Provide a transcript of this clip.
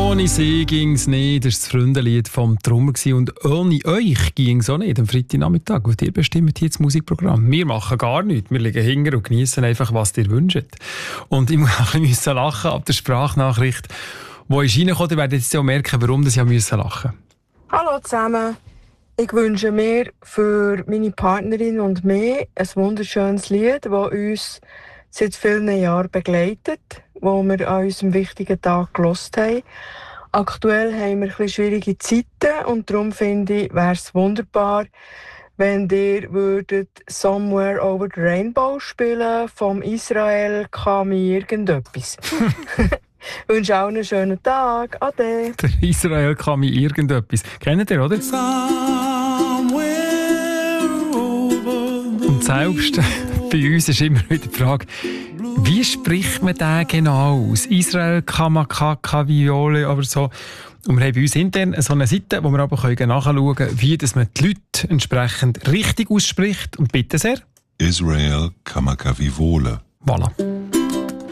Ohne sie ging's nicht. Das war das Freundenlied vom Trummer. Und ohne euch ging's auch nicht am Freitagnachmittag. Und ihr bestimmt hier das Musikprogramm. Wir machen gar nichts. Wir liegen hinten und genießen einfach, was ihr wünscht. Und ich muss auch ein bisschen lachen ab der Sprachnachricht, die ist reingekommen. Ihr werdet jetzt auch merken, warum ich lachen musste. Hallo zusammen. Ich wünsche mir für meine Partnerin und mich ein wunderschönes Lied, das uns seit vielen Jahren begleitet, wo wir an unserem wichtigen Tag gehört haben. Aktuell haben wir ein bisschen schwierige Zeiten und darum finde ich, wäre es wunderbar, wenn ihr würdet Somewhere Over the Rainbow spielen vom Israel Kami irgendetwas. Ich wünsche auch einen schönen Tag. Ade. Der Israel Kami irgendetwas. Kennt ihr, oder? Und selbst bei uns ist immer wieder die Frage, wie spricht man den genau aus? Israel Kamakaka Viole, aber so. Und wir haben bei uns intern so eine Seite, wo wir aber nachschauen können, wie dass man die Leute entsprechend richtig ausspricht. Und bitte sehr. Israel Kamakavivole. Voilà.